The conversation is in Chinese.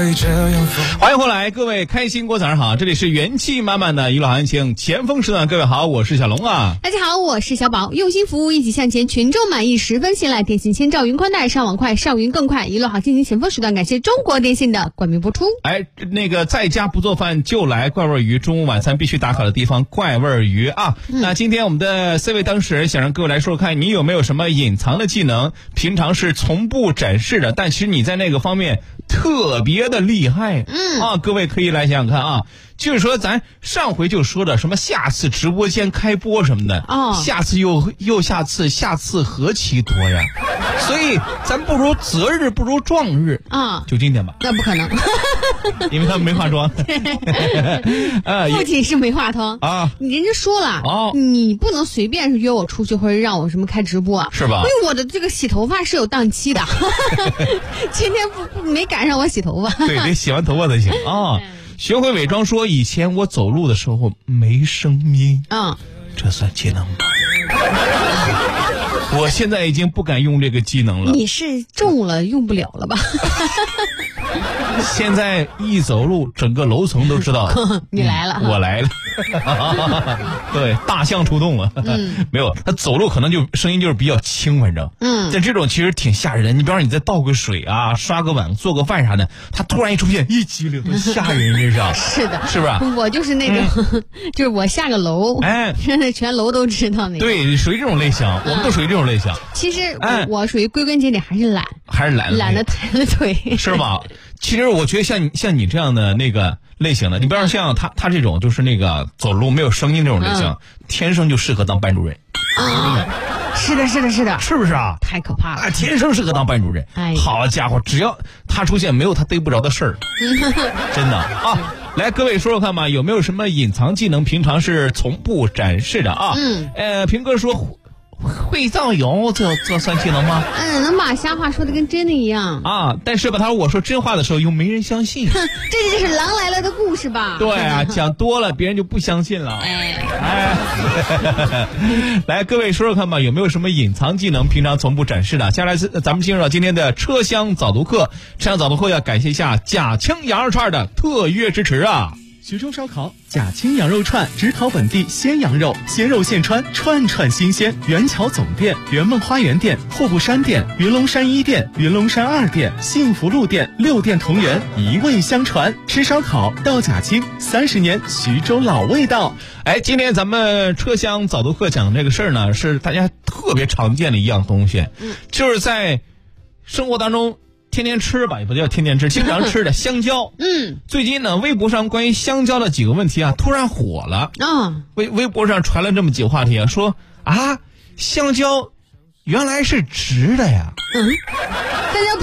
欢迎回来，各位开心果早上好，这里是元气满满的娱乐行情前锋时段，各位好，我是小龙啊。 大家好，我是小宝，用心服务，一起向前，群众满意，十分信赖，电信千兆云宽带，上网快，上云更快，娱乐行情前锋时段，感谢中国电信的冠名播出。 哎，那个在家不做饭就来怪味鱼，中午晚餐必须打卡的地方怪味鱼啊。那今天我们的4位当事人想让各位来说看，你有没有什么隐藏的技能，平常是从不展示的，但其实你在那个方面特别的厉害。各位可以来想想看啊，就是说咱上回就说了什么下次直播间开播什么的，下次又下次何其多呀，所以咱不如择日不如撞日啊，就今天吧。 那不可能， 因为他没化妆。 不仅是没化妆啊，人家说了你不能随便约我出去或者让我什么开直播， 是吧？ 因为我的这个洗头发是有档期的，今天没赶上我洗头发， 对，得洗完头发才行啊。学会伪装说以前我走路的时候没声音，这算技能吧？我现在已经不敢用这个技能了。 你是中了用不了了吧？ 现在一走路整个楼层都知道你来了， 我来了。对，大象出动了。没有，他走路可能就声音就是比较轻，反正但这种其实挺吓人的。你比方说你再倒个水啊，刷个碗，做个饭啥的，他突然一出现，一激灵，吓人，这是。 是的， 是不是？ 我就是那种，就是我下个楼，全楼都知道那个。 对，属于这种类型，我们都属于这种类型。 其实我属于归根结底还是懒，懒得抬了腿， 是吧？其实我觉得像你这样的那个类型的，你比方说像他这种就是那个走路没有声音这种类型，天生就适合当班主任。 是的， 是不是啊？ 太可怕了， 天生适合当班主任。好家伙，只要他出现，没有他逮不着的事儿，真的啊！来，各位说说看吧，有没有什么隐藏技能，平常是从不展示的啊？平哥说会造谣，这算技能吗？ 能把瞎话说的跟真的一样啊！但是吧，他说我说真话的时候又没人相信， 这就是狼来了的故事吧？ 对啊，讲多了别人就不相信了。来，各位说说看吧，有没有什么隐藏技能，平常从不展示的？接下来咱们进入到今天的车厢早读课。车厢早读课要感谢一下贾青羊肉串的特约支持啊！ 徐州烧烤贾青羊肉串，只烤本地鲜羊肉，鲜肉现穿，串串新鲜。元桥总店、圆梦花园店、户部山店、云龙山1店、云龙山2店、幸福路店6店同源，一味相传。吃烧烤到贾青，30年徐州老味道。 今天咱们车厢早读课讲这个事儿呢，是大家特别常见的一样东西，就是在生活当中天天吃吧，也不叫天天吃，经常吃的香蕉。最近呢，微博上关于香蕉的几个问题啊，突然火了。微博上传了这么几个话题啊，说香蕉原来是直的呀。 大家